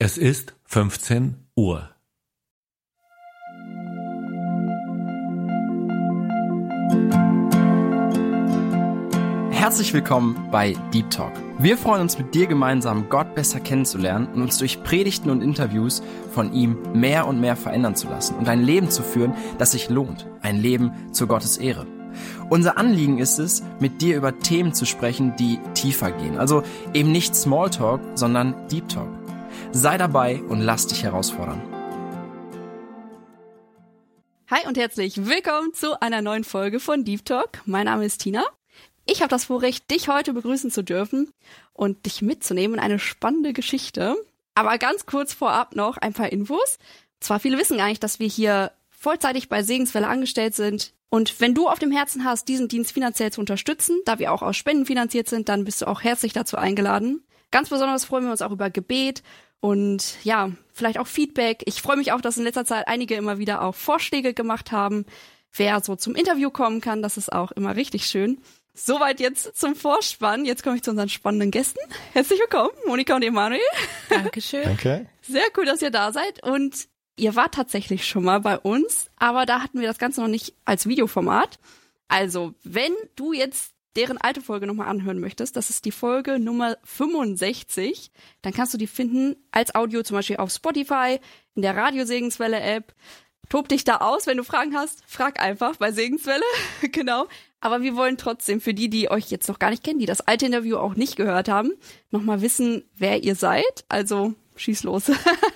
Es ist 15 Uhr. Herzlich willkommen bei Deep Talk. Wir freuen uns, mit dir gemeinsam Gott besser kennenzulernen und uns durch Predigten und Interviews von ihm mehr und mehr verändern zu lassen und ein Leben zu führen, das sich lohnt. Ein Leben zu Gottes Ehre. Unser Anliegen ist es, mit dir über Themen zu sprechen, die tiefer gehen. Also eben nicht Smalltalk, sondern Deep Talk. Sei dabei und lass dich herausfordern. Hi und herzlich willkommen zu einer neuen Folge von Deep Talk. Mein Name ist Tina. Ich habe das Vorrecht, dich heute begrüßen zu dürfen und dich mitzunehmen in eine spannende Geschichte. Aber ganz kurz vorab noch ein paar Infos. Zwar viele wissen gar nicht, dass wir hier vollzeitig bei Segenswelle angestellt sind. Und wenn du auf dem Herzen hast, diesen Dienst finanziell zu unterstützen, da wir auch aus Spenden finanziert sind, dann bist du auch herzlich dazu eingeladen. Ganz besonders freuen wir uns auch über Gebet und ja, vielleicht auch Feedback. Ich freue mich auch, dass in letzter Zeit einige immer wieder auch Vorschläge gemacht haben, wer so zum Interview kommen kann. Das ist auch immer richtig schön. Soweit jetzt zum Vorspann. Jetzt komme ich zu unseren spannenden Gästen. Herzlich willkommen, Monika und Emanuel. Dankeschön. Danke. Sehr cool, dass ihr da seid. Und ihr wart tatsächlich schon mal bei uns, aber da hatten wir das Ganze noch nicht als Videoformat. Also, wenn du jetzt deren alte Folge nochmal anhören möchtest, das ist die Folge Nummer 65, dann kannst du die finden als Audio zum Beispiel auf Spotify, in der Radio-Segenswelle-App. Tob dich da aus, wenn du Fragen hast, frag einfach bei Segenswelle, genau. Aber wir wollen trotzdem für die euch jetzt noch gar nicht kennen, die das alte Interview auch nicht gehört haben, nochmal wissen, wer ihr seid. Also, schieß los.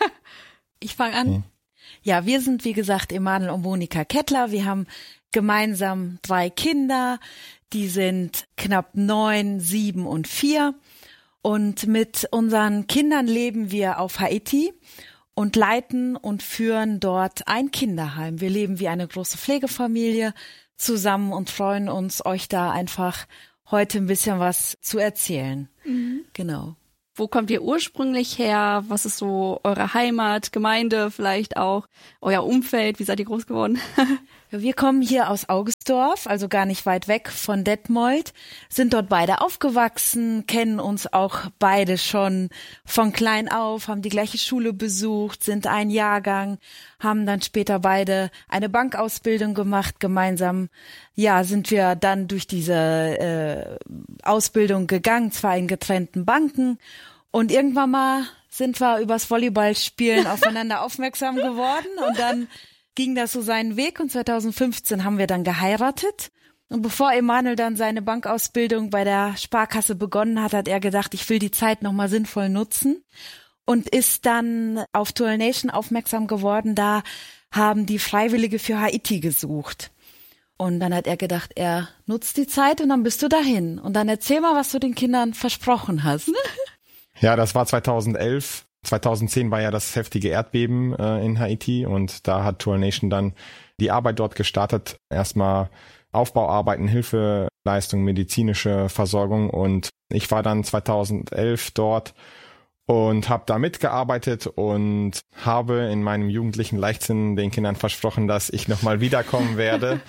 Ich fange an. Ja, wir sind, wie gesagt, Emanuel und Monika Kettler. Wir haben gemeinsam 3 Kinder. Die sind knapp 9, 7 und 4. Und mit unseren Kindern leben wir auf Haiti und leiten und führen dort ein Kinderheim. Wir leben wie eine große Pflegefamilie zusammen und freuen uns, euch da einfach heute ein bisschen was zu erzählen. Mhm. Genau. Wo kommt ihr ursprünglich her? Was ist so eure Heimat, Gemeinde vielleicht auch, euer Umfeld? Wie seid ihr groß geworden? Wir kommen hier aus Augustdorf, also gar nicht weit weg von Detmold, sind dort beide aufgewachsen, kennen uns auch beide schon von klein auf, haben die gleiche Schule besucht, sind ein Jahrgang, haben dann später beide eine Bankausbildung gemacht gemeinsam. Ja, sind wir dann durch diese Ausbildung gegangen, zwar in getrennten Banken. Und irgendwann mal sind wir übers Volleyballspielen aufeinander aufmerksam geworden und dann ging das so seinen Weg und 2015 haben wir dann geheiratet. Und bevor Emanuel dann seine Bankausbildung bei der Sparkasse begonnen hat, hat er gedacht, ich will die Zeit nochmal sinnvoll nutzen und ist dann auf Tour Nation aufmerksam geworden. Da haben die Freiwillige für Haiti gesucht. Und dann hat er gedacht, er nutzt die Zeit und dann bist du dahin. Und dann erzähl mal, was du den Kindern versprochen hast. Ja, das war 2011. 2010 war ja das heftige Erdbeben in Haiti und da hat Tour Nation dann die Arbeit dort gestartet. Erstmal Aufbauarbeiten, Hilfeleistung, medizinische Versorgung und ich war dann 2011 dort und habe da mitgearbeitet und habe in meinem jugendlichen Leichtsinn den Kindern versprochen, dass ich nochmal wiederkommen werde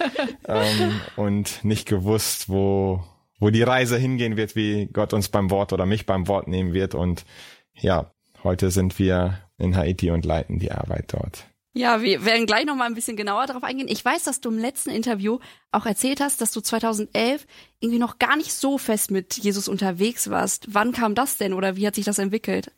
und nicht gewusst, wo die Reise hingehen wird, wie Gott uns beim Wort oder mich beim Wort nehmen wird und ja, heute sind wir in Haiti und leiten die Arbeit dort. Ja, wir werden gleich noch mal ein bisschen genauer darauf eingehen. Ich weiß, dass du im letzten Interview auch erzählt hast, dass du 2011 irgendwie noch gar nicht so fest mit Jesus unterwegs warst. Wann kam das denn oder wie hat sich das entwickelt?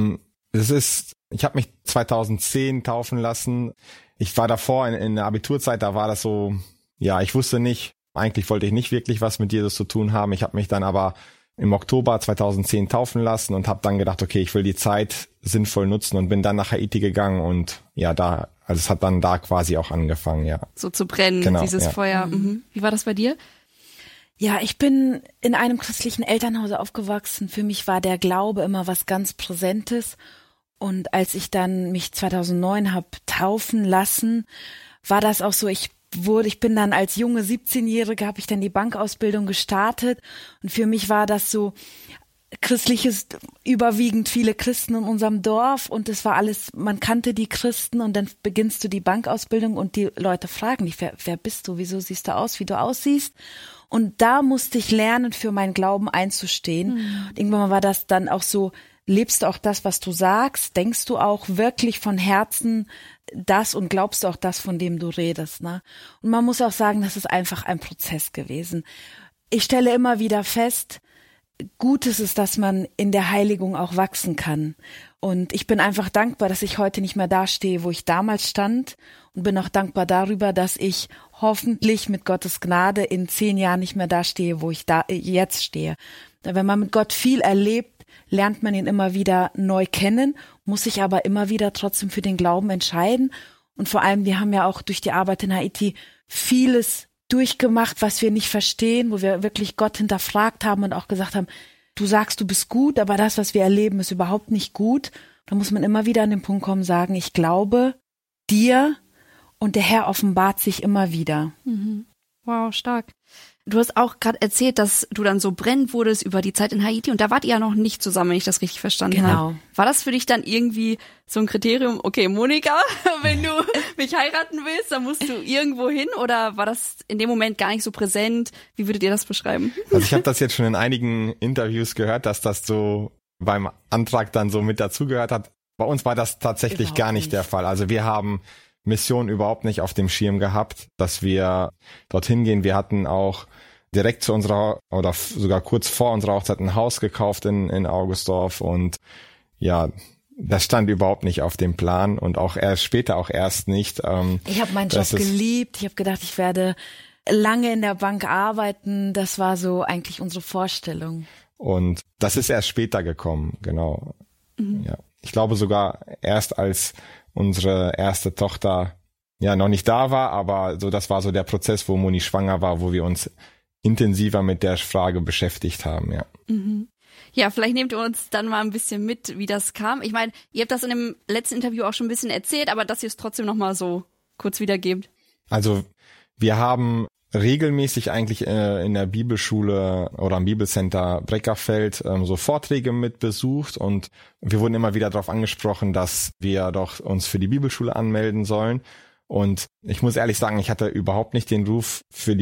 Ich habe mich 2010 taufen lassen. Ich war davor in der Abiturzeit, da war das so, ja, ich wusste nicht, eigentlich wollte ich nicht wirklich was mit Jesus zu tun haben. Ich habe mich dann aber im Oktober 2010 taufen lassen und habe dann gedacht, okay, ich will die Zeit sinnvoll nutzen und bin dann nach Haiti gegangen und ja, es hat dann da quasi auch angefangen, ja. So zu brennen, genau, dieses Feuer. Mhm. Wie war das bei dir? Ja, ich bin in einem christlichen Elternhaus aufgewachsen. Für mich war der Glaube immer was ganz Präsentes. Und als ich dann mich 2009 habe taufen lassen, war das auch so, ich bin dann als junge 17-Jährige, habe ich dann die Bankausbildung gestartet und für mich war das so christliches, überwiegend viele Christen in unserem Dorf und es war alles, man kannte die Christen und dann beginnst du die Bankausbildung und die Leute fragen dich, wer bist du, wieso siehst du aus, wie du aussiehst? Und da musste ich lernen, für meinen Glauben einzustehen. Und irgendwann war das dann auch so, lebst du auch das, was du sagst? Denkst du auch wirklich von Herzen das und glaubst du auch das, von dem du redest, ne? Und man muss auch sagen, das ist einfach ein Prozess gewesen. Ich stelle immer wieder fest, gut ist es, dass man in der Heiligung auch wachsen kann. Und ich bin einfach dankbar, dass ich heute nicht mehr da stehe, wo ich damals stand, und bin auch dankbar darüber, dass ich hoffentlich mit Gottes Gnade in 10 Jahren nicht mehr da stehe, wo ich da jetzt stehe. Wenn man mit Gott viel erlebt, lernt man ihn immer wieder neu kennen, muss sich aber immer wieder trotzdem für den Glauben entscheiden. Und vor allem, wir haben ja auch durch die Arbeit in Haiti vieles durchgemacht, was wir nicht verstehen, wo wir wirklich Gott hinterfragt haben und auch gesagt haben, du sagst, du bist gut, aber das, was wir erleben, ist überhaupt nicht gut. Da muss man immer wieder an den Punkt kommen, sagen, ich glaube dir, und der Herr offenbart sich immer wieder. Mhm. Wow, stark. Du hast auch gerade erzählt, dass du dann so brennend wurdest über die Zeit in Haiti, und da wart ihr ja noch nicht zusammen, wenn ich das richtig verstanden habe. War das für dich dann irgendwie so ein Kriterium, okay, Monika, wenn du mich heiraten willst, dann musst du irgendwo hin, oder war das in dem Moment gar nicht so präsent? Wie würdet ihr das beschreiben? Also ich habe das jetzt schon in einigen Interviews gehört, dass das so beim Antrag dann so mit dazugehört hat. Bei uns war das tatsächlich überhaupt gar nicht der Fall. Also wir haben Mission überhaupt nicht auf dem Schirm gehabt, dass wir dorthin gehen. Wir hatten auch direkt zu unserer, oder sogar kurz vor unserer Hochzeit, ein Haus gekauft in Augustdorf, und ja, das stand überhaupt nicht auf dem Plan, und auch erst später auch erst nicht. Ich habe meinen Job geliebt. Ich habe gedacht, ich werde lange in der Bank arbeiten. Das war so eigentlich unsere Vorstellung. Und das ist erst später gekommen, genau. Mhm. Ja, ich glaube sogar erst, als unsere erste Tochter ja noch nicht da war, aber so, das war so der Prozess, wo Moni schwanger war, wo wir uns intensiver mit der Frage beschäftigt haben, ja. Mhm. Ja, vielleicht nehmt ihr uns dann mal ein bisschen mit, wie das kam. Ich meine, ihr habt das in dem letzten Interview auch schon ein bisschen erzählt, aber dass ihr es trotzdem noch mal so kurz wiedergebt. Also wir haben regelmäßig eigentlich in der Bibelschule oder am Bibelcenter Breckerfeld so Vorträge mit besucht, und wir wurden immer wieder darauf angesprochen, dass wir doch uns für die Bibelschule anmelden sollen. Und ich muss ehrlich sagen, ich hatte überhaupt nicht den Ruf, für die